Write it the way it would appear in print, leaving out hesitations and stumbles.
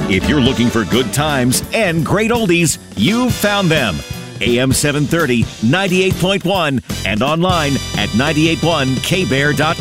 If you're looking for good times and great oldies, you've found them. AM 730, 98.1, and online at 981kbear.com.